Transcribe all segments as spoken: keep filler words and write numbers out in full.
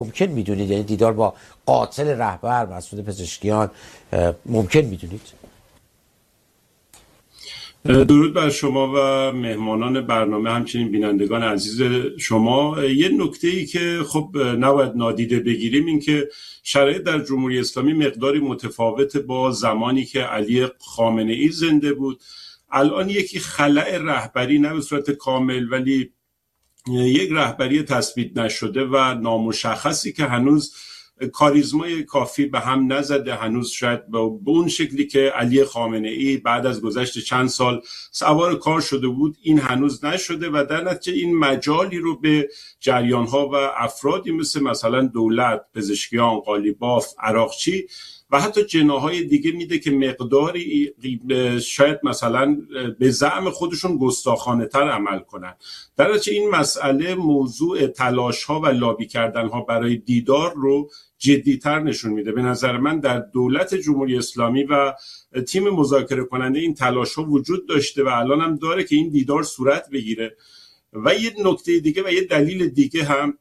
ممکن میدونید؟ یعنی دیدار با قاتل رهبر مسعود پزشکیان ممکن میدونید؟ درود بر شما و مهمانان برنامه، همچنین بینندگان عزیز شما. یه نکته ای که خب نباید نادیده بگیریم این که شرایط در جمهوری اسلامی مقداری متفاوت با زمانی که علی خامنه ای زنده بود. الان یکی خلأ رهبری، نه به صورت کامل ولی یک رهبری تثبیت نشده و نامشخصی که هنوز کاریزمای کافی به هم نزده، هنوز شاید به اون شکلی که علی خامنه ای بعد از گذشت چند سال سوار کار شده بود این هنوز نشده و در نتیجه این مجالی رو به جریان‌ها و افرادی مثل مثلا دولت، پزشکیان، قالیباف، عراقچی و حتی جناح‌های دیگه میده که مقداری شاید مثلا به زعم خودشون گستاخانه‌تر عمل کنن. در نتیجه این مسئله موضوع تلاش‌ها و لابی کردن‌ها برای دیدار رو جدی‌تر نشون میده. به نظر من در دولت جمهوری اسلامی و تیم مذاکره کننده این تلاش‌ها وجود داشته و الان هم داره که این دیدار صورت بگیره. و یه نکته دیگه و یه دلیل دیگه هم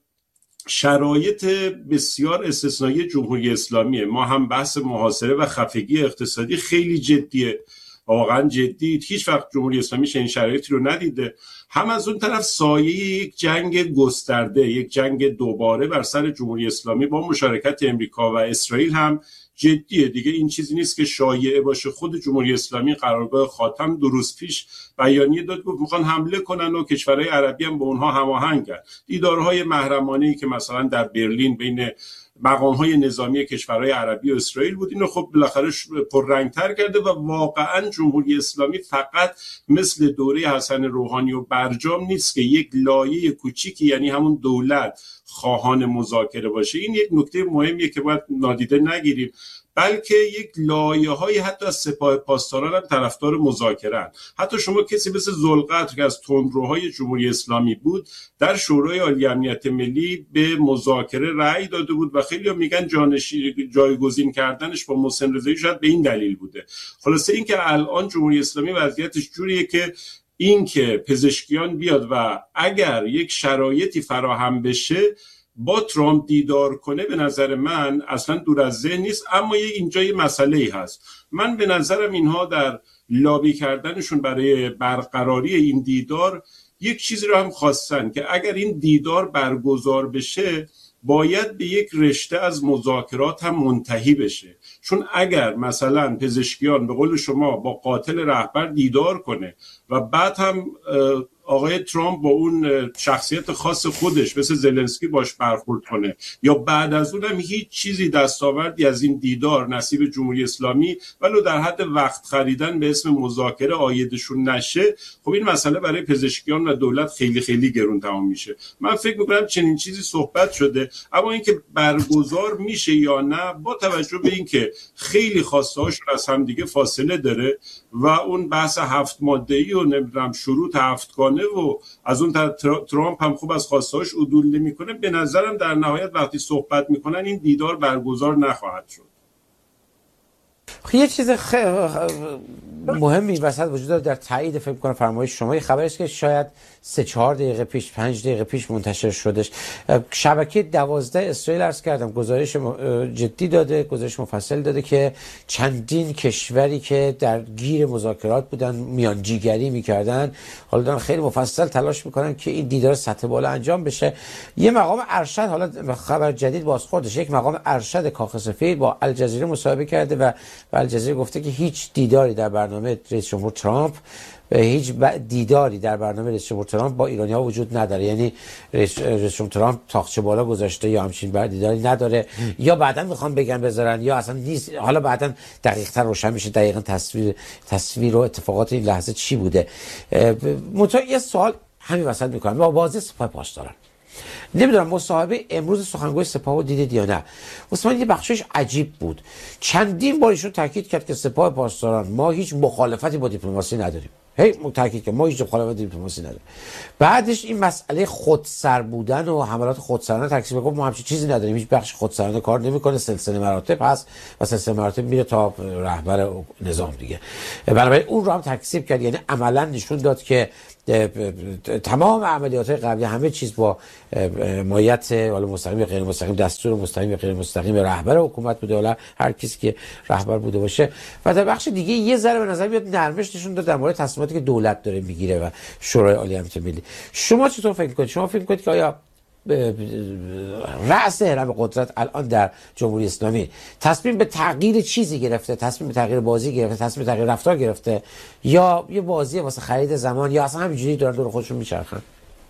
شرایط بسیار استثنایی جمهوری اسلامیه. ما هم بحث محاصره و خفگی اقتصادی خیلی جدیه، واقعا جدی، هیچ وقت جمهوری اسلامی چنین شرایطی رو ندیده. هم از اون طرف سایه یک جنگ گسترده، یک جنگ دوباره بر سر جمهوری اسلامی با مشارکت امریکا و اسرائیل هم جدیه. دیگه این چیزی نیست که شایعه باشه. خود جمهوری اسلامی قرارگاه خاتم دو روز پیش بیانیه داد، گفت میخوان حمله کنن و کشورهای عربی هم با اونها هماهنگن. دیدارهای محرمانه‌ای که مثلا در برلین بین مقام‌های نظامی کشورهای عربی و اسرائیل بود، اینو خب بالاخره پررنگ‌تر کرده و واقعا جمهوری اسلامی فقط مثل دوره حسن روحانی و برجام نیست که یک لایه کوچیکی، یعنی همون دولت، خواهان مذاکره باشه. این یک نکته مهمیه که باید نادیده نگیریم، بلکه یک لایه‌های حتی از سپاه پاسداران هم طرفدار مذاکره‌اند. حتی شما کسی مثل ذوالقدر که از تندروهای جمهوری اسلامی بود در شورای عالی امنیت ملی به مذاکره رأی داده بود و خیلی‌ها میگن جانشین جایگزین کردنش با محسن رضایی شاید به این دلیل بوده. خلاصه این که الان جمهوری اسلامی وضعیتش جوریه که این که پزشکیان بیاد و اگر یک شرایطی فراهم بشه با ترامپ دیدار کنه، به نظر من اصلا دور از ذهن نیست. اما اینجا یه مسئله‌ای هست. من به نظرم اینها در لابی کردنشون برای برقراری این دیدار یک چیزی رو هم خواستن که اگر این دیدار برگزار بشه باید به یک رشته از مذاکرات هم منتهی بشه. چون اگر مثلا پزشکیان به قول شما با قاتل رهبر دیدار کنه و بعد هم آقای ترامپ با اون شخصیت خاص خودش مثل زلنسکی باش برخورد کنه یا بعد از اون هم هیچ چیزی دستاوردی از این دیدار نصیب جمهوری اسلامی ولو در حد وقت خریدن به اسم مذاکره عایدشون نشه، خب این مسئله برای پزشکیان و دولت خیلی خیلی گرون تمام میشه. من فکر میکنم چنین چیزی صحبت شده، اما اینکه برگزار میشه یا نه با توجه به اینکه خیلی خواسته‌هاشون از هم دیگه فاصله داره و اون بحث هفت ماده‌ای و نمیدونم شروط هفتگانه و از اون طرف ترامپ هم خوب از خواستهاش عدول نمیکنه، به نظرم در نهایت وقتی صحبت میکنن این دیدار برگزار نخواهد شد. یه چیز خ... مهمی وسط وجود داره در تایید فکر کنم فرمایش شما. یه خبری است که شاید سه چهار دقیقه پیش پنج دقیقه پیش منتشر شدش. شبکه دوازده اسرائیل عرض کردم گزارش جدی داده، گزارش مفصل داده که چندین کشوری که در گیر مذاکرات بودن میانجیگری میکردن حالا دارن خیلی مفصل تلاش میکنن که این دیدار سطح بالا انجام بشه. یه مقام ارشد، حالا خبر جدید بازخوردش، یک مقام ارشد کاخ سفید با الجزیره مصاحبه کرده و الجزیره گفته که هیچ دیداری در برنامه رئیس جمهور ترامپ و هیچ دیداری در برنامه رئیس جمهور ترامپ با ایرانی‌ها وجود نداره. یعنی رئیس جمهور ترامپ تاقچه بالا گذاشته یا همچین بر دیداری نداره، یا بعداً میخوان بگن بذارن یا اصلا نیست. حالا بعداً دقیق‌تر روشن میشه دقیقاً تصویر تصویر و اتفاقات این لحظه چی بوده. منتها یه سوال همین وسط میکنم با بازی سپاه پاسداران. نمیدونم مصاحبه امروز سخنگوی سپاه رو دیدید یا نه. واسه من یه بخشش عجیب بود. چندین بار ایشون تاکید کرد که سپاه پاسداران ما هیچ مخالفتی با دیپلماسی نداریم. هی تاکید که ما هیچ مخالفتی با دیپلماسی نداریم. بعدش این مسئله خودسر بودن و حملات خودسرانه تکذیب گفت ما همچین چیزی نداریم، هیچ بخش خودسرانه کار نمیکنه، سلسله مراتب هست و سلسله مراتب میره تا رهبر نظام دیگه. بنابراین اون رو هم تکذیب کرد. یعنی عملا نشون داد که تمام عملیات قبلی همه چیز با مایت حالا مستقیم یا غیر مستقیم، دستور مستقیم یا غیر مستقیم رهبر حکومت بوده، حالا هر کسی که رهبر بوده باشه. و در بخش دیگه یه ذره به نظر میاد نرمش نشون داد در مورد تصمیماتی که دولت داره میگیره و شورای عالی امنیت ملی. شما چطور فکر می‌کنید؟ شما فکر می‌کنید که آیا رأس هرم قدرت الان در جمهوری اسلامی تصمیم به تغییر چیزی گرفته، تصمیم به تغییر بازی گرفته، تصمیم به تغییر رفتار گرفته، یا یه بازی واسه خرید زمان، یا اصلا همینجوری دارن دور خودشون میچرخن؟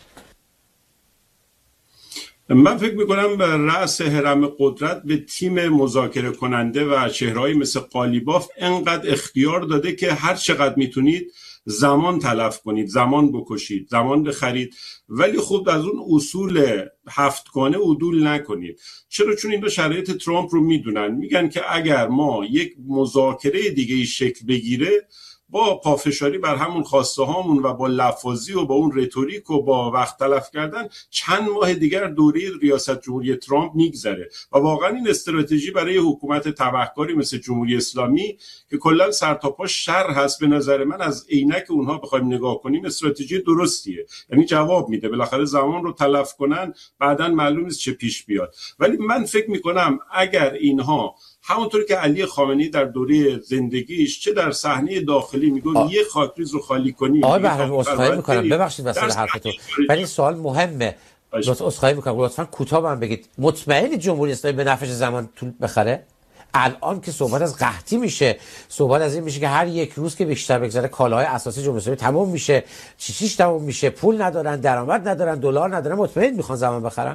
من فکر میکنم به رأس هرم قدرت به تیم مذاکره کننده و چهرهایی مثل قالیباف انقدر اختیار داده که هر چقدر میتونید زمان تلف کنید، زمان بکشید، زمان بخرید، ولی خب از اون اصول هفتگانه عدول نکنید. چرا؟ چون این دو شرایط ترامپ رو میدونن، میگن که اگر ما یک مذاکره دیگه شکل بگیره با پافشاری بر همون خواسته هامون و با لفاظی و با اون رتوریک و با وقت تلف کردن چند ماه دیگر دوره ریاست جمهوری ترامپ میگذره. و واقعا این استراتژی برای حکومت تبهکاری مثل جمهوری اسلامی که کلا سر تا پا شر هست، به نظر من از عینک اونها بخوایم نگاه کنیم استراتژی درستیه، یعنی جواب میده. بالاخره زمان رو تلف کنن، بعداً معلوم نیست چه پیش بیاد. ولی من فکر میکنم اگر اینها همونطور که علی خامنه‌ای در دوره زندگیش چه در صحنه داخلی میگن یه خاکریز رو خالی کنیم. آقای بهرام عذرخواهی میکنم، ببخشید وسط حرفتون، ولی این سوال مهمه. لطفا عذرخواهی میکنم، لطفا کوتاه من بگید، مطمئنی جمهوری اسلامی به نفعش زمان طول بخره؟ الان که صحبت از قحطی میشه، صحبت از این میشه که هر یک روز که بیشتر بگذره کالاهای اساسی جمهوری اسلامی تمام میشه، چی چیش تمام میشه، پول ندارن، درآمد ندارن، دلار ندارن، مطمئن میخوان زمان بخرن؟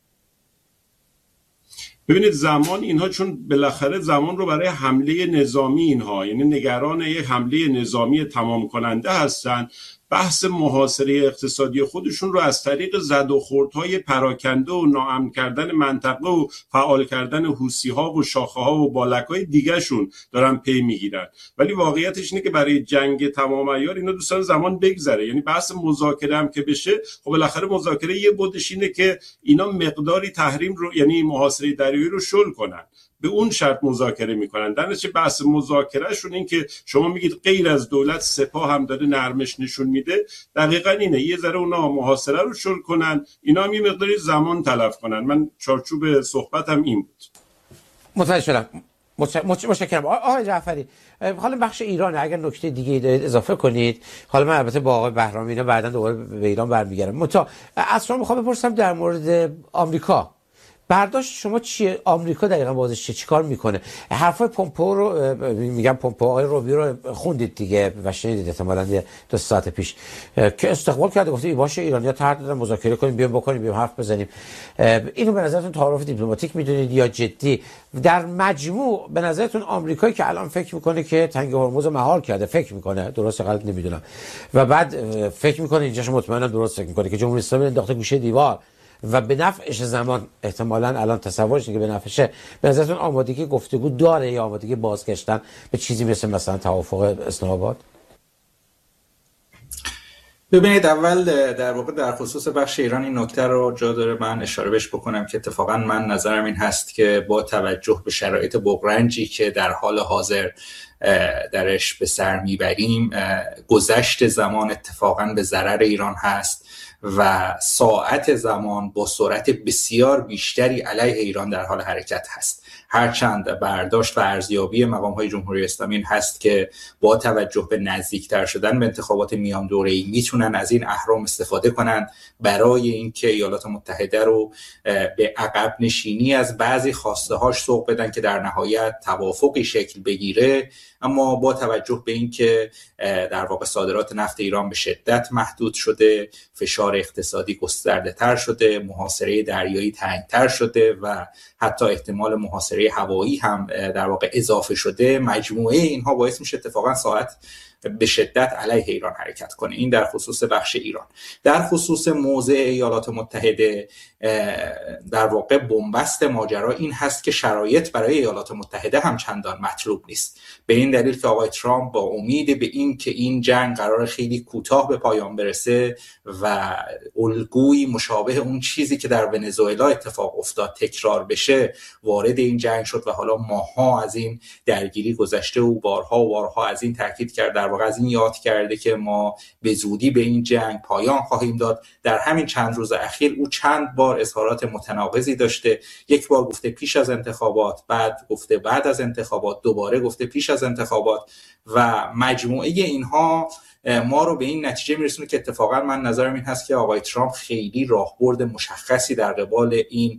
ببینید زمان اینها چون بالاخره زمان رو برای حمله نظامی اینها، یعنی نگران یک حمله نظامی تمام کننده هستن، بحث محاصره اقتصادی خودشون رو از طریق زد و خوردهای پراکنده و ناامن کردن منطقه و فعال کردن حوثی‌ها و شاخه‌ها و بالک‌های دیگه‌شون دارن پی میگیرن. ولی واقعیتش اینه که برای جنگ تمام عیار اینا دوستان زمان بگذره. یعنی بحث مذاکره هم که بشه، خب بالاخره مذاکره یه بودش اینه که اینا مقداری تحریم رو، یعنی محاصره دریایی رو شل کنن، به اون شرط مذاکره میکنن. در نتیجه بحث مذاکرهشون این که شما میگید غیر از دولت سپاه هم داره نرمش نشون میده، دقیقاً اینه، یه ذره اونا محاصره رو شل کنن، اینا هم یه مقداری زمان تلف کنن. من چارچوب صحبتم این بود. متوجه شدم. متشکرم. آقای جعفری، حالا بخش ایران اگر نکته دیگه دارید اضافه کنید. حالا من البته با آقای بهرامی اینا بعداً دوباره به ایران برمیگردم. متا از شما میخوام بپرسم در مورد آمریکا. برداشت شما چیه؟ آمریکا دقیقاً بازش چه چیکار میکنه؟ حرفای پومپئو رو میگم، پومپئو آقای روبیو رو خوندید دیگه و شنیدید احتمالاً دو ساعت پیش که استقبال کرده، گفته ای باشه ایرانی‌ها طرح دادن مذاکره کنیم، بیام بکنیم، بیام حرف بزنیم. اینو به نظرتون تعارف دیپلماتیک میدونید یا جدی؟ در مجموع به نظرتون آمریکایی که الان فکر میکنه که تنگ هرمز رو مهار کرده، فکر میکنه، درست غلط نمیدونم، و بعد فکر میکنه اینجاش مطمئنا درست فکر میکنه که جمهوری اسلامی انداخته گوشه دیوار و به نفعش زمان، احتمالاً الان تصورش اینه که به نفعشه، به نظرتون آمادگی گفتگو داره یا آمادگی بازگشتن به چیزی مثل مثلا توافق اسلام آباد؟ ببینید، اول در واقع در خصوص بخش ایران این نکته رو جا داره من اشاره بهش بکنم که اتفاقا من نظرم این هست که با توجه به شرایط بغرنجی که در حال حاضر درش به سر میبریم، گذشت زمان اتفاقا به ضرر ایران هست و ساعت زمان با سرعت بسیار بیشتری علیه ایران در حال حرکت هست. هرچند برداشت و ارزیابی مقام‌های جمهوری اسلامی این هست که با توجه به نزدیکتر شدن به انتخابات میان دوره‌ای میتونن از این اهرام استفاده کنن برای اینکه ایالات متحده رو به عقب نشینی از بعضی خواسته‌هاش سوق بدن که در نهایت توافقی شکل بگیره. اما با توجه به اینکه در واقع صادرات نفت ایران به شدت محدود شده، فشار اقتصادی گسترده تر شده، محاصره دریایی تنگتر شده و حتی احتمال محاصره هوایی هم در واقع اضافه شده، مجموعه اینها باعث میشه اتفاقا ساعت به شدت علیه ایران حرکت کنه. این در خصوص بخش ایران. در خصوص موضع ایالات متحده، در واقع بنبست ماجرا این هست که شرایط برای ایالات متحده هم چندان مطلوب نیست، به این دلیل که آقای ترامپ با امید به این که این جنگ قرار خیلی کوتاه به پایان برسه و الگویی مشابه اون چیزی که در ونزوئلا اتفاق افتاد تکرار بشه، وارد این جنگ شد و حالا ماها از این درگیری گذشته و بارها و بارها از این تاکید کرد در واقع از این یاد کرده که ما به زودی به این جنگ پایان خواهیم داد. در همین چند روز اخیر او چند بار اظهارات متناقضی داشته. یک بار گفته پیش از انتخابات، بعد گفته بعد از انتخابات، دوباره گفته پیش از انتخابات و مجموعه اینها ما رو به این نتیجه میرسونه که اتفاقا من نظرم این هست که آقای ترامپ خیلی راهبرد مشخصی در قبال این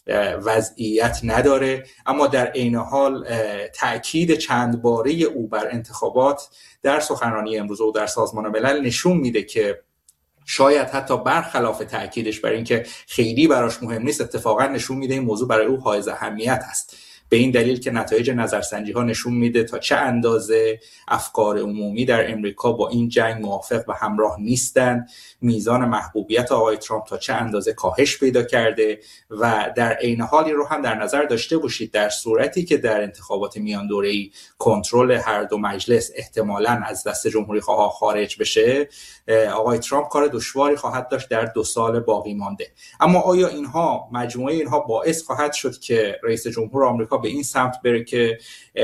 وضعیت نداره، اما در عین حال تأکید چند باره او بر انتخابات در سخنرانی امروز و در سازمان ملل نشون میده که شاید حتی برخلاف تأکیدش بر این که خیلی براش مهم نیست، اتفاقا نشون میده این موضوع برای او حائز اهمیت است، به این دلیل که نتایج نظرسنجی ها نشون میده تا چه اندازه افکار عمومی در امریکا با این جنگ موافق و همراه نیستند، میزان محبوبیت آقای ترامپ تا چه اندازه کاهش پیدا کرده و در عین حالی رو هم در نظر داشته باشید در صورتی که در انتخابات میان دوره‌ای کنترل هر دو مجلس احتمالاً از دست جمهوری خواها خارج بشه، آقای ترامپ کار دشواری خواهد داشت در دو سال باقی مانده. اما آیا اینها مجموعه اینها باعث خواهد شد که رئیس جمهور آمریکا به این سمت بره که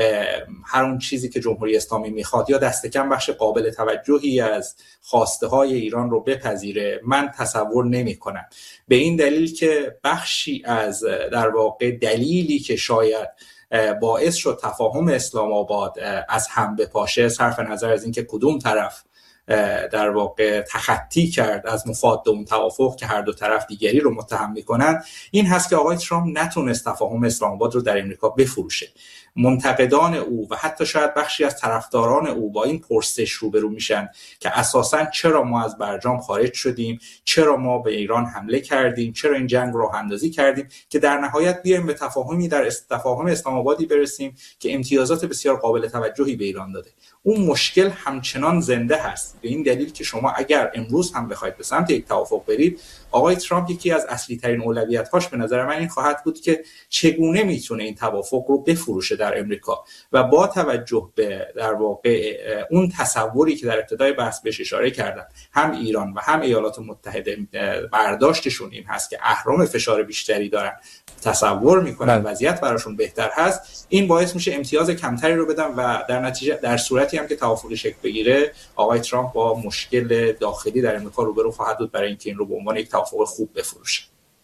هر اون چیزی که جمهوری اسلامی میخواد یا دست کم بخش قابل توجهی از خواسته های ایران رو بپذیره؟ من تصور نمی کنم، به این دلیل که بخشی از در واقع دلیلی که شاید باعث شد تفاهم اسلام آباد از هم بپاشه، صرف نظر از اینکه کدوم طرف در واقع تخطی کرد از مفاد اون توافق که هر دو طرف دیگری رو متهم میکنن، این هست که آقای ترامپ نتونست تفاهم اسلام آباد رو در امریکا بفروشه. منتقدان او و حتی شاید بخشی از طرفداران او با این پرسش روبرو میشن که اساساً چرا ما از برجام خارج شدیم، چرا ما به ایران حمله کردیم، چرا این جنگ راه اندازی کردیم، که در نهایت بیایم به تفاهمی در تفاهم اسلام آبادی برسیم که امتیازات بسیار قابل توجهی به ایران داده. اون مشکل همچنان زنده هست، به این دلیل که شما اگر امروز هم بخواید به سمت یک توافق برید، آقای ترامپ یکی از اصلی ترین اولویت‌هاش به نظر من این خواهد بود که چگونه میتونه این توافق رو بفروشه در امریکا و با توجه به در واقع اون تصوری که در ابتدای بحث بهش اشاره کردم، هم ایران و هم ایالات متحده برداشتشون این هست که اهرم فشار بیشتری دارن، تصور میکنن وضعیت براشون بهتر هست، این باعث میشه امتیاز کمتری رو بدن و در نتیجه در صورتی هم که توافقی شکل بگیره، آقای ترامپ با مشکل داخلی در امریکا روبرو خواهد بود برای اینکه این رو به عنوان یک توافق خوب بفروشه.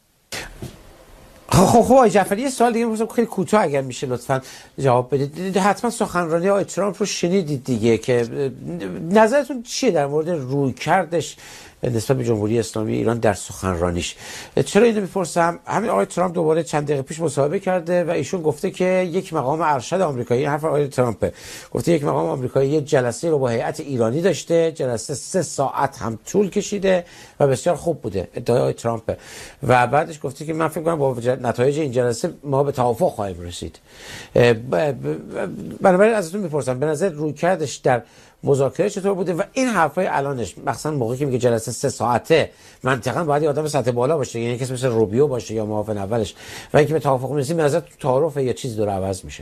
خب خب آقای جعفری یه سوال دیگه می‌پرسم خیلی کوتاه اگر میشه لطفاً جواب بدید. حتما سخنرانی آقای ترامپ رو شنیدید دیگه، که نظرتون چیه در مورد رویکردش نسبت به جمهوری اسلامی ایران در سخنرانیش؟ چرا اینو میپرسم؟ همین آقای ترامپ دوباره چند دقیقه پیش مصاحبه کرده و ایشون گفته که یک مقام ارشد آمریکایی، حرف آقای ترامپ گفته یک مقام آمریکایی یک جلسه رو با هیئت ایرانی داشته، جلسه سه ساعت هم طول کشیده و بسیار خوب بوده، ادعای آقای ترامپ، و بعدش گفته که من فکر کنم با نتایج این جلسه ما به توافق خواهیم رسید. بنابراین ازتون میپرسم به نظر رویکردش در مذاکره چطور بوده و این حرفای الانش، مثلا موقعی که میگه جلسه سه ساعته، منطقاً باید یه آدم سطح بالا باشه، یعنی کسی مثل روبیو باشه یا معاون اولش، و اینکه به توافق میرسیم، به نظر تعارف یا چیز داره عوض میشه؟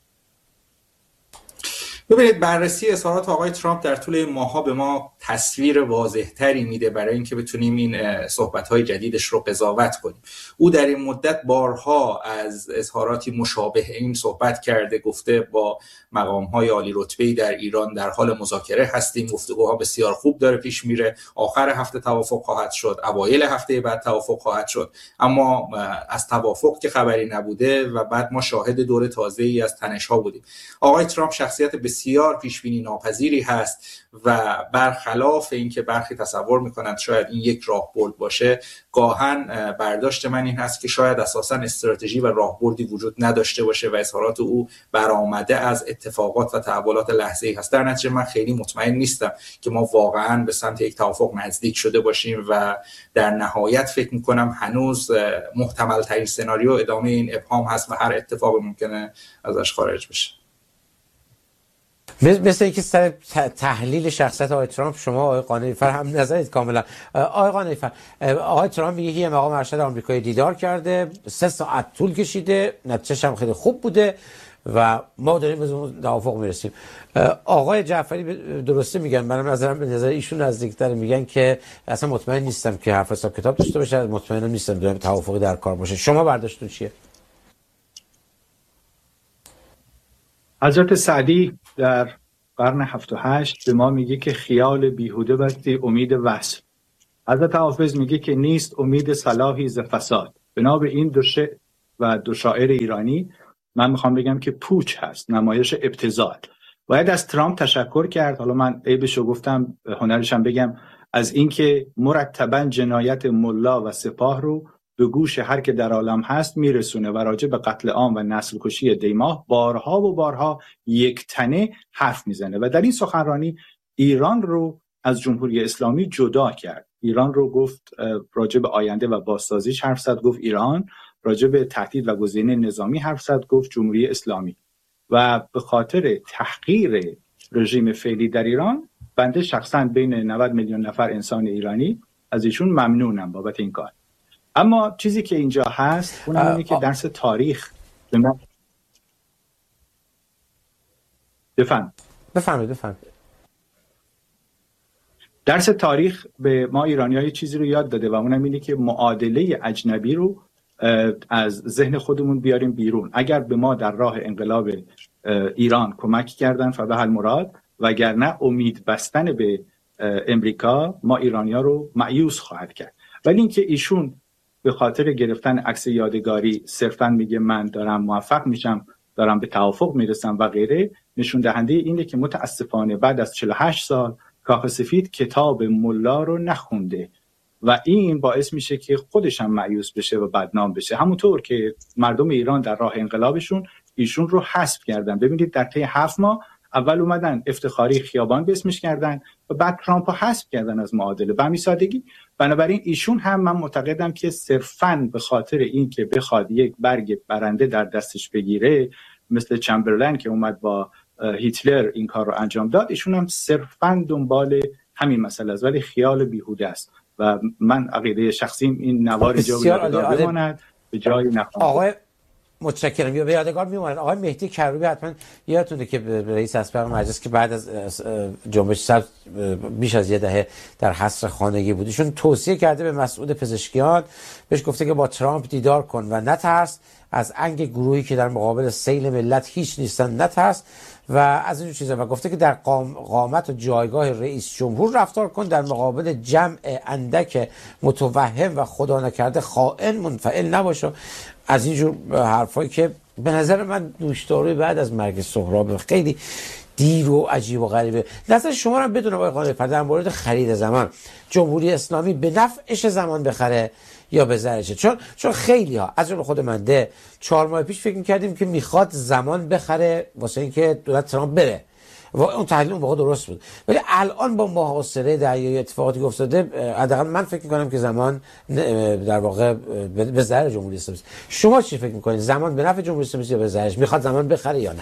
ببینید، بررسی اظهارات آقای ترامپ در طول این ماه‌ها به ما تصویر واضح‌تری میده برای اینکه بتونیم این صحبت‌های جدیدش رو قضاوت کنیم. او در این مدت بارها از اظهاراتی مشابه این صحبت کرده، گفته با مقام‌های عالی رتبه‌ای در ایران در حال مذاکره هستیم، گفتگوها بسیار خوب داره پیش میره، آخر هفته توافق خواهد شد، اوایل هفته بعد توافق خواهد شد، اما از توافق که خبری نبوده و بعد ما شاهد دور تازه‌ای از تنش‌ها بودیم. آقای ترامپ شخصیت بسیار پیشبینی ناپذیری هست و برخلاف اینکه برخی تصور میکنند شاید این یک راهبرد باشه، گاهن برداشت من این هست که شاید اساساً استراتژی و راهبردی وجود نداشته باشه و اظهارات او برآمده از اتفاقات و تحولات لحظه‌ای هست. در نتیجه من خیلی مطمئن نیستم که ما واقعاً به سمت یک توافق نزدیک شده باشیم و در نهایت فکر میکنم هنوز محتمل ترین سناریو ادامه این ابهام هست و هر اتفاقی ممکنه ازش خارج بشه. مثل اینکه سر تحلیل شخصیت آقای ترامپ شما آقای قانعی‌فر هم نظرید کاملا. آقای قانعی‌فر، آقای ترامپ میگه یه مقام ارشد آمریکایی دیدار کرده، سه ساعت طول کشیده، نتیجه‌ش هم خیلی خوب بوده و ما داریم به اون توافق میرسیم. آقای جعفری درسته میگن، منم نظرم به نظر ایشون نزدیک‌تر، میگن که اصلا مطمئن نیستم که حرف حساب کتاب داشته باشه، مطمئنم نیستم داریم توافقی در کار باشه. شما برداشتتون چیه؟ حضرت سعدی در قرن هفت و هشت به ما میگه که خیال بیهوده بستی امید وصل. حضرت حافظ میگه که نیست امید صلاحی ز فساد. بنا به این دو شعر و دو شاعر ایرانی من میخوام بگم که پوچ هست، نمایش ابتذال. باید از ترامپ تشکر کرد. حالا من عیبشو گفتم، هنرشم بگم، از اینکه مرتبا جنایت ملا و سپاه رو به گوش هر که در عالم هست میرسونه و راجع به قتل عام و نسل کشی دیماه بارها و بارها یک تنه حرف میزنه و در این سخنرانی ایران رو از جمهوری اسلامی جدا کرد. ایران رو گفت راجع به آینده و بازسازیش حرف زد، گفت ایران. راجع به تهدید و گزینه نظامی حرف زد، گفت جمهوری اسلامی. و به خاطر تحقیر رژیم فعلی در ایران، بنده شخصا بین نود میلیون نفر انسان ایرانی از ایشون ممنونم بابت این کار. اما چیزی که اینجا هست اونم اینه که درس تاریخ به ما بفهم بفهمید بفهمید درس تاریخ به ما ایرانی‌ها چیزی رو یاد داده و اونم اینه که معادله اجنبی رو از ذهن خودمون بیاریم بیرون. اگر به ما در راه انقلاب ایران کمک کردن فبه المراد، وگرنه امید بستن به امریکا ما ایرانی‌ها رو مایوس خواهد کرد. ولی اینکه ایشون به خاطر گرفتن عکس یادگاری صرفاً میگه من دارم موفق میشم، دارم به توافق میرسم و غیره، نشون دهنده اینه که متاسفانه بعد از چهل و هشت سال کاخ سفید کتاب ملا رو نخونده و این باعث میشه که خودش هم مایوس بشه و بدنام بشه. همونطور که مردم ایران در راه انقلابشون ایشون رو حذف کردن. ببینید در طی هفت ماه اول اومدن افتخاری خیابان به اسمش کردن و بعد ترامپ رو حذف کردن از معادله به همین سادگی. بنابراین ایشون هم من معتقدم که صرفاً به خاطر این که بخواد یک برگ برنده در دستش بگیره، مثل چمبرلین که اومد با هیتلر این کار رو انجام داد، ایشون هم صرفاً دنبال همین مسئله است، ولی خیال بیهوده است و من عقیده شخصیم این نوار جا یادگار بماند به جای نخواهد. آقای متشکرم. به یادگار میماند. آقای مهدی کروبی حتما یادتونه که رئیس اسبق مجلس که بعد از جنبش سبز بیش از یه دهه در حصر خانگی بود، ایشون توصیه کرده به مسعود پزشکیان، بهش گفته که با ترامپ دیدار کن و نترس، از انگ گروهی که در مقابل سیل ملت هیچ نیستن نترس و از این چیزا، و گفته که در قام قامت و جایگاه رئیس جمهور رفتار کن، در مقابل جمع اندک متوهم و خدا نکرده خائن منفعل نباش. از اینجور حرفایی که به نظر من دوشداروی بعد از مرگ سهراب خیلی دیر و عجیب و غریبه. نظر شما رو بدونم آقای قانعی در مورد خرید زمان، جمهوری اسلامی به نفعش زمان بخره یا به ضررشه؟ چون چون خیلی ها از اون خود من ده چهار ماه پیش فکر می‌کردیم که میخواد زمان بخره واسه اینکه دولت ترامپ بره و اون تحلیل اون موقع درست بود، ولی الان با محاصره دریایی اتفاقاتی که افتاده، حداقل من فکر می‌کنم که زمان در واقع به ضرر جمهوری اسلامی است. شما چی فکر می‌کنید؟ زمان به نفع جمهوری اسلامی یا به ضررش؟ میخواد زمان بخره یا نه؟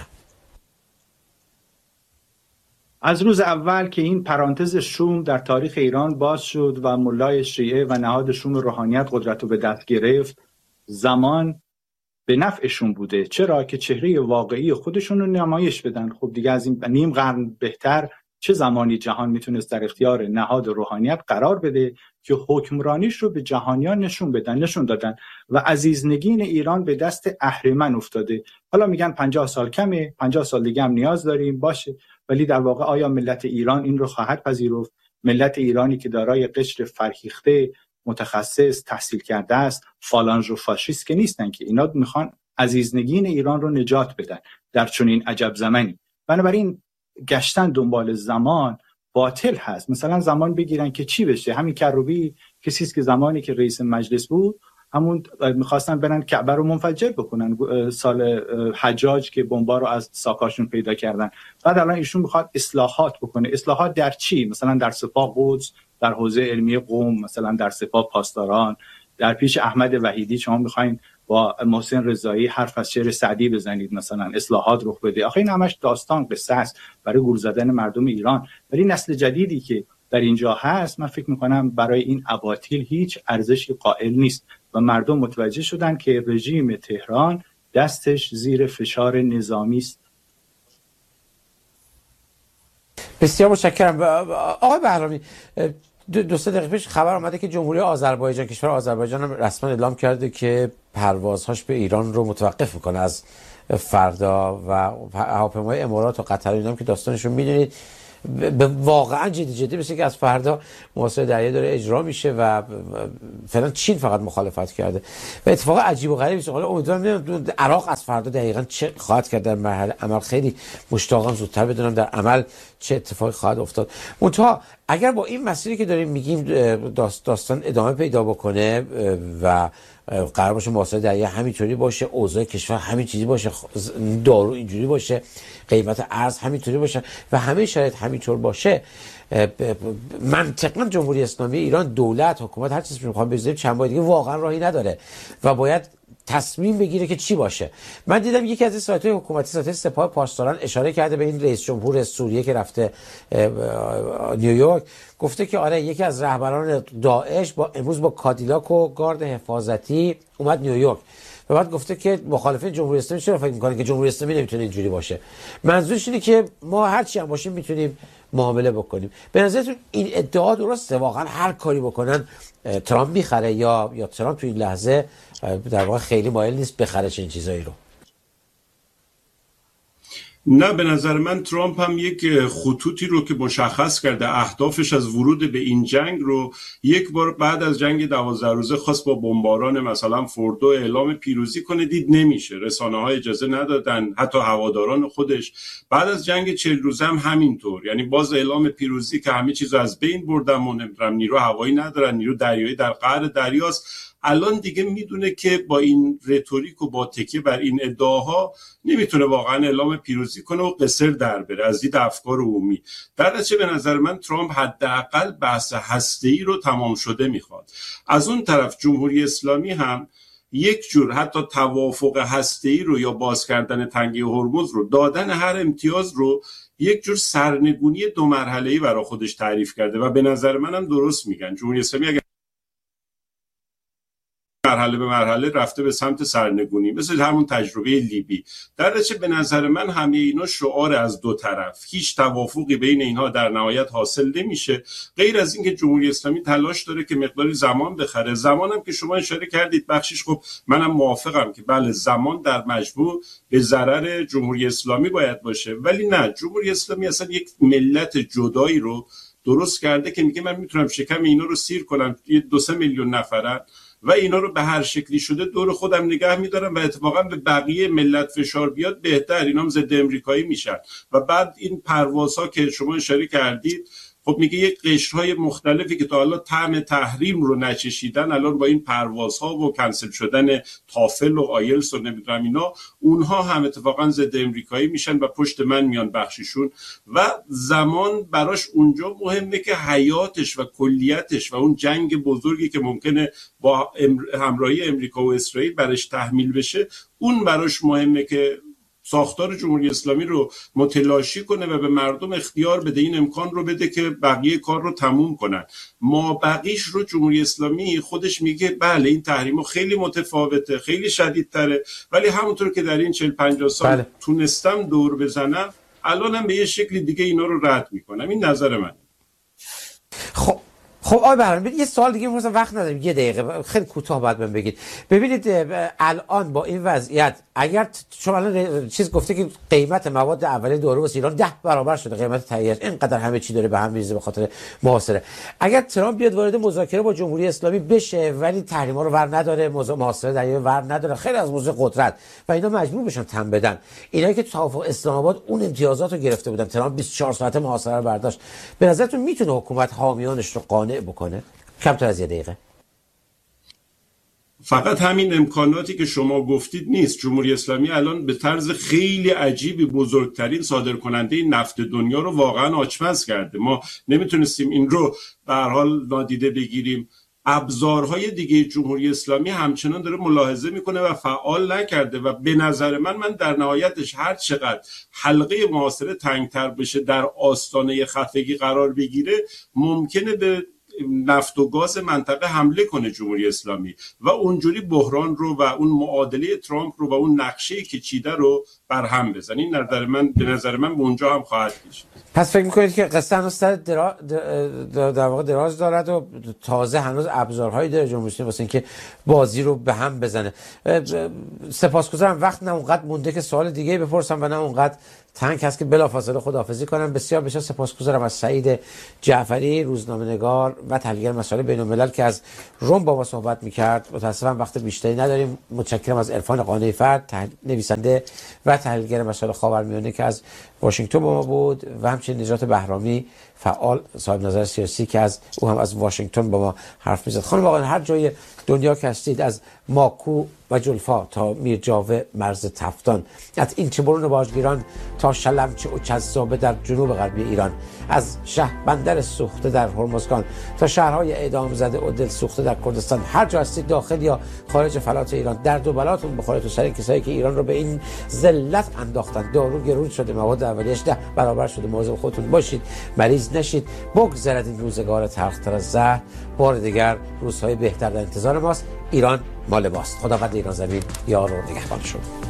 از روز اول که این پرانتز شوم در تاریخ ایران باز شد و ملای شیعه و نهاد شوم روحانیت قدرت رو به دست گرفت، زمان به نفعشون بوده. چرا؟ که چهره واقعی خودشون رو نمایش بدن. خب دیگه از این نیم قرن بهتر چه زمانی جهان میتونست در اختیار نهاد روحانیت قرار بده که حکمرانیش رو به جهانیان نشون بدن، نشون دادن و عزیزنگین ایران به دست اهریمن افتاده. حالا میگن پنجاه سال کمه، پنجاه سال دیگه هم نیاز داریم، باشه، ولی در واقع آیا ملت ایران این رو خواهد پذیرفت؟ ملت ایرانی که دارای قشر فرهیخته، متخصص، تحصیل کرده است، فالانژ و فاشیست که نیستن، که اینا میخوان عزیزنگین ایران رو نجات بدن در چنین عجب زمانی. بنابراین گشتن دنبال زمان باطل هست. مثلا زمان بگیرن که چی بشه. همین کروبی کسی است که زمانی که رئیس مجلس بود همون میخواستن برن کعبه رو منفجر بکنن، سال حجاج که بمبا رو از ساکاشون پیدا کردن. بعد الان ایشون میخواد اصلاحات بکنه. اصلاحات در چی؟ مثلا در سپاه قدس، در حوزه علمی قم، مثلا در سپاه پاسداران، در پیش احمد وحیدی شما میخواین با محسن رضایی حرف از شعر سعدی بزنید، مثلا اصلاحات رخ بده. آخه این همش داستان قصه است برای گول زدن مردم ایران. ولی نسل جدیدی که در اینجا هست، من فکر میکنم برای این اباطیل هیچ ارزشی قائل نیست و مردم متوجه شدن که رژیم تهران دستش زیر فشار نظامی است. بسیار متشکرم. آقای بهرامی، دو, دو سه دقیقه پیش خبر آمده که جمهوری آذربایجان، کشور آذربایجان هم رسما اعلام کرده که پروازهاش به ایران رو متوقف میکنه از فردا و هواپیمای امارات و قطر اینا هم که داستانشون میدونید به واقعا جدی جدی مثل که از فردا محاصره دریایی داره اجرا میشه و فعلا چین فقط مخالفت کرده و اتفاق عجیب و غریبی است. حالا امیدوارم عراق از فردا دقیقاً چه خواهد کرد در مرحله عمل. خیلی مشتاقم زودتر بدونم در عمل چه اتفاقی خواهد افتاد. منتها اگر با این مسیری که داریم میگیم داستان ادامه پیدا بکنه و قرار باشه محاصره دریایی همینطوری باشه، اوضاع کشور همین چیزی باشه، دارو اینجوری باشه، قیمت ارز همینطوری باشه و همه شرایط همینطور باشه، منطقاً جمهوری اسلامی ایران، دولت، حکومت، هر چیزی که میخوام بذاریم چند ماه دیگه واقعا راهی نداره و باید تصمیم بگیره که چی باشه. من دیدم یکی از این سایت‌های حکومتی، سایت سپاه پاسداران، اشاره کرده به این رئیس جمهور سوریه که رفته نیویورک، گفته که آره یکی از رهبران داعش با امروز با کادیلاک و گارد حفاظتی اومد نیویورک و بعد گفته که مخالفین جمهوری اسلامی چرا فکر می‌کنن که جمهوری اسلامی نمیتونه اینجوری باشه. منظورش اینه که ما هر چی هم باشیم میتونیم معامله بکنیم. به نظرتون این ادعا درسته؟ واقعا هر کاری بکنن ترامپ میخره یا یا ترامپ تو این لحظه در واقع خیلی مایل نیست بخره چنین چیزایی رو؟ نه، به نظر من ترامپ هم یک خطوطی رو که مشخص کرده اهدافش از ورود به این جنگ رو یک بار بعد از جنگ دوازده روزه خواست با بمباران مثلا فوردو اعلام پیروزی کنه، دید نمیشه، رسانه‌ها اجازه ندادن، حتی هواداران خودش. بعد از جنگ چهل روزه هم همینطور، یعنی باز اعلام پیروزی که همه چیز از بین بردن و نمیدونم نیرو هوایی ندارن، نیرو دریایی در قعر دریاست. الان دیگه میدونه که با این رتوریک و با تکیه بر این ادعاها نمیتونه واقعا اعلام پیروزی کنه و قصر در بره از دید افکار عمومی. در نتیجه به نظر من ترامپ حداقل بحث هسته‌ای رو تمام شده میخواد. از اون طرف جمهوری اسلامی هم یک جور حتی توافق هسته‌ای رو یا باز کردن تنگه هرمز رو، دادن هر امتیاز رو یک جور سرنگونی دو مرحله‌ای برای خودش تعریف کرده و به نظر منم درست میگن. جمهوری اسلامی اگر مرحله به مرحله رفته به سمت سرنگونی، مثل همون تجربه لیبی، در نتیجه به نظر من همه اینا شعار از دو طرف، هیچ توافقی بین اینها در نهایت حاصل نمیشه، غیر از اینکه جمهوری اسلامی تلاش داره که مقداری زمان بخره. زمانم که شما اشاره کردید بخشش، خب منم موافقم که بله زمان در مجموع به ضرر جمهوری اسلامی باید باشه، ولی نه، جمهوری اسلامی اصلا یک ملت جدایی رو درست کرده که میگه من میتونم شکم اینا رو سیر کنم، یه دو سه میلیون نفرن و اینا رو به هر شکلی شده دور خودم نگه میدارم و اتفاقا به بقیه ملت فشار بیاد بهتر، اینا هم ضد امریکایی میشن. و بعد این پروازها که شما اشاره کردید، خب میگه یک قشرهای مختلفی که تا حالا طعم تحریم رو نچشیدن الان با این پروازها و کنسل شدن تافل و آیلتس و نمیدونم اینا، اونها هم اتفاقا ضد امریکایی میشن و پشت من میان بخشیشون. و زمان براش اونجا مهمه که حیاتش و کلیتش و اون جنگ بزرگی که ممکنه با همراهی امریکا و اسرائیل برش تحمیل بشه، اون براش مهمه که ساختار جمهوری اسلامی رو متلاشی کنه و به مردم اختیار بده، این امکان رو بده که بقیه کار رو تموم کنن. ما بقیش رو جمهوری اسلامی خودش میگه بله این تحریم خیلی متفاوته، خیلی شدیدتره، ولی همونطور که در این چهل پنجاه سال بله. تونستم دور بزنم، الانم به یه شکلی دیگه اینا رو رد میکنم. این نظر من. خب خب آقای بهرام، یه سوال دیگه می‌پرسم، وقت نداریم، یه دقیقه خیلی کوتاه باید بهم بگید. ببینید الان با این وضعیت، اگر شما الان چیز گفته که قیمت مواد اولیه دارو واسه ایران ده برابر شده، قیمت تهیه‌اش اینقدر همه چی داره به هم میریزه به خاطر محاصره، اگر ترامپ بیاد وارد مذاکره با جمهوری اسلامی بشه ولی تحریما رو ور نداره، محاصره دریایی ور نداره، خیلی از موضوع قدرت و اینا مجبور بشن تن بدن، اینایی که تو توافق اسلام آباد اون امتیازات رو گرفته بودن، ترامپ بیست و چهار ساعته محاصره رو برداشت، به نظرتون میتونه حکومت حامیانش رو قانع بکنه؟ کمتر از یه دقیقه. فقط همین امکاناتی که شما گفتید نیست. جمهوری اسلامی الان به طرز خیلی عجیبی بزرگترین صادرکننده نفت دنیا رو واقعا آچمز کرده. ما نمیتونستیم این رو به هر حال نادیده بگیریم. ابزارهای دیگه جمهوری اسلامی همچنان داره ملاحظه میکنه و فعال نکرده و به نظر من من در نهایتش هر چقدر حلقه محاصره تنگتر بشه، در آستانه خفگی قرار بگیره، ممکنه به نفت و گاز منطقه حمله کنه جمهوری اسلامی و اونجوری بحران رو و اون معادله ترامپ رو و اون نقشه‌ای که چیده رو برهم بزنه. این نظر من به نظر من به اونجا هم خواهد کشید. پس فکر می‌کنید که قصه هنوز سر درا... در واقع دراز دارد و تازه هنوز ابزارهایی داره جمهوری اسلامی واسه اینکه بازی رو به هم بزنه؟ سپاسگزارم، وقت نه اونقدر مونده که سوال دیگه بپرسم و نه اونقدر تنگ هست که بلافاصله خداحافظی کنم. بسیار بسیار سپاسگزارم از سعید جعفری، روزنامه‌نگار و تحلیلگر مسائل بین‌الملل که از روم با ما صحبت می‌کرد. متأسفم وقت بیشتری نداریم. متشکرم از عرفان قانعی فرد، تح... نویسنده و تحلیلگر مسائل خاورمیانه که از واشنگتن با ما بود و همچنین نجات بهرامی، فعال صاحب نظر سیاسی که از او هم از واشنگتن با ما حرف می‌زد. خانم آقایان، هر جای دنیا که هستید، از ماکو و جلفا تا میرجاوه مرز تفتان، از این چه برون باجگیران تا شلمچه و چذابه در جنوب غربی ایران، از شه بندر سوخته در هرمزگان تا شهرهای اعدام زده و دل سوخته در کردستان، هر جا هستید داخل یا خارج فلات ایران، درد و بلاتون بخوره تو سر کسایی که ایران رو به این ذلت انداختن. دارو گرون شده، مواد اولیه‌اش ده برابر شده. مواظب خودتون باشید، مریض نشید. بگذرد این روزگار تلخ‌تر از زهر. بار دیگر روزهای بهتر در انتظار ماست. ایران مال ماست. خداوند ایران زمین یار و نگهبان شد.